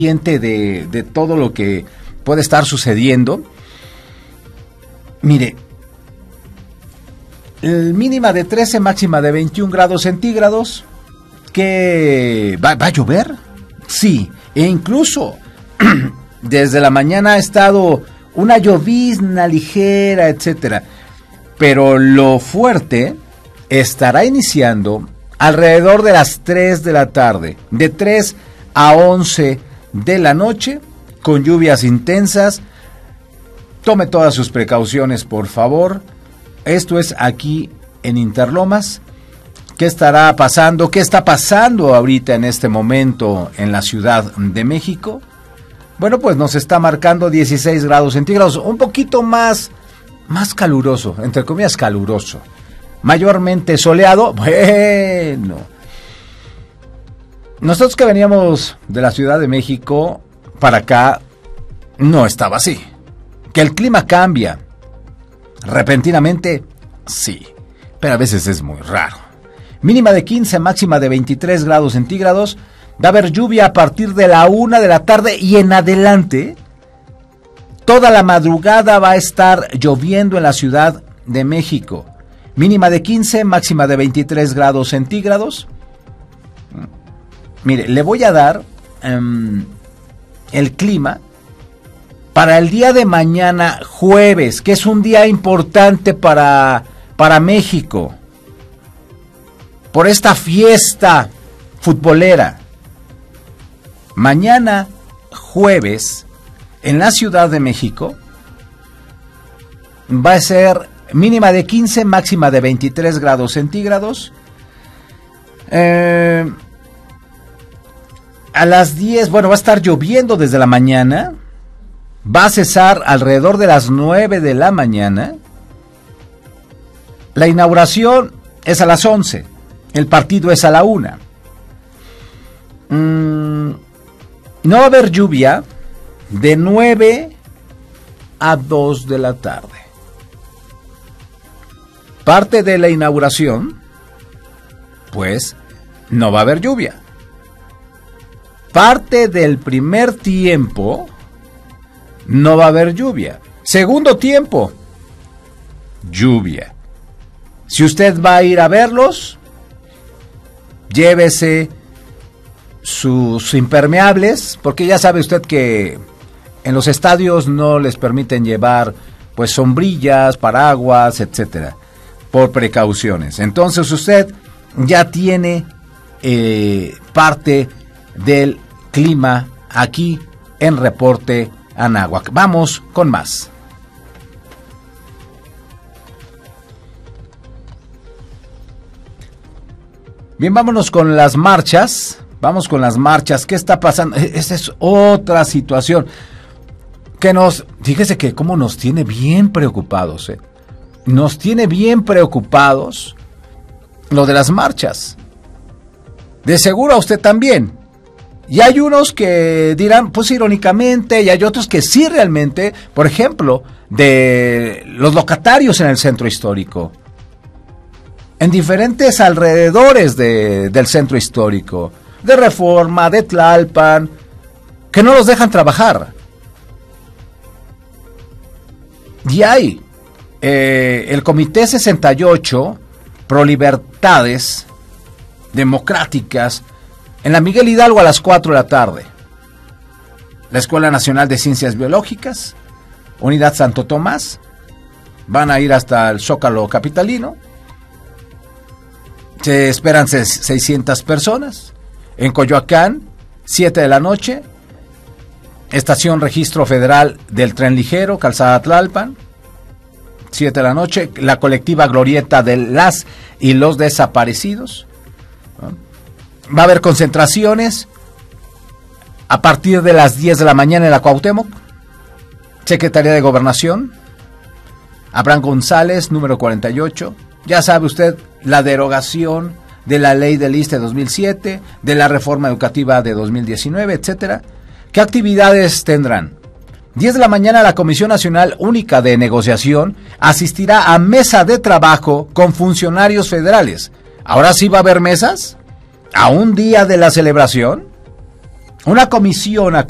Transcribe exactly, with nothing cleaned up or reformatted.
De, de todo lo que puede estar sucediendo. Mire, el mínima de trece, máxima de veintiún grados centígrados. ¿Que va, va a llover? Sí, e incluso desde la mañana ha estado una llovizna ligera, etcétera. Pero lo fuerte estará iniciando alrededor de las tres de la tarde, de tres a once de la noche, con lluvias intensas. Tome todas sus precauciones, por favor. Esto es aquí en Interlomas. ¿Qué estará pasando? ¿Qué está pasando ahorita en este momento en la Ciudad de México? Bueno, pues nos está marcando dieciséis grados centígrados, un poquito más, más caluroso, entre comillas caluroso. Mayormente soleado, bueno. Nosotros que veníamos de la Ciudad de México para acá, no estaba así. Que el clima cambia repentinamente, sí, pero a veces es muy raro. Mínima de quince, máxima de veintitrés grados centígrados. Va a haber lluvia a partir de la una de la tarde y en adelante. Toda la madrugada va a estar lloviendo en la Ciudad de México. Mínima de quince, máxima de veintitrés grados centígrados. Mire, le voy a dar um, el clima para el día de mañana, jueves, que es un día importante para, para México, por esta fiesta futbolera. Mañana, jueves, en la Ciudad de México, va a ser mínima de quince, máxima de veintitrés grados centígrados. Eh... A las diez, bueno, va a estar lloviendo desde la mañana, va a cesar alrededor de las nueve de la mañana. La inauguración es a las once, el partido es a la una. Mm, no va a haber lluvia de nueve a dos de la tarde. Parte de la inauguración, pues, no va a haber lluvia. Parte del primer tiempo no va a haber lluvia. Segundo tiempo, lluvia. Si usted va a ir a verlos, llévese sus impermeables, porque ya sabe usted que en los estadios no les permiten llevar pues sombrillas, paraguas, etcétera, por precauciones. Entonces usted ya tiene eh, parte del clima aquí en Reporte Anáhuac. Vamos con más. Bien, vámonos con las marchas. Vamos con las marchas. ¿Qué está pasando? Esa es otra situación que nos, fíjese que cómo nos tiene bien preocupados, ¿eh? Nos tiene bien preocupados lo de las marchas. De seguro a usted también. Y hay unos que dirán, pues irónicamente, y hay otros que sí realmente, por ejemplo, de los locatarios en el centro histórico, en diferentes alrededores de, del centro histórico, de Reforma, de Tlalpan, que no los dejan trabajar. Y hay eh, el Comité sesenta y ocho, Pro Libertades Democráticas, en la Miguel Hidalgo a las cuatro de la tarde. La Escuela Nacional de Ciencias Biológicas, Unidad Santo Tomás, van a ir hasta el Zócalo capitalino. Se esperan seiscientas personas. En Coyoacán, siete de la noche, Estación Registro Federal del Tren Ligero, Calzada Tlalpan, siete de la noche, la colectiva Glorieta de las y los Desaparecidos. Va a haber concentraciones a partir de las diez de la mañana en la Cuauhtémoc, Secretaría de Gobernación, Abraham González, número cuarenta y ocho. Ya sabe usted, la derogación de la ley del I S S S te dos mil siete, de la reforma educativa de dos mil diecinueve, etcétera. ¿Qué actividades tendrán? diez de la mañana la Comisión Nacional Única de Negociación asistirá a mesa de trabajo con funcionarios federales. ¿Ahora sí va a haber mesas? ¿A un día de la celebración? Una comisión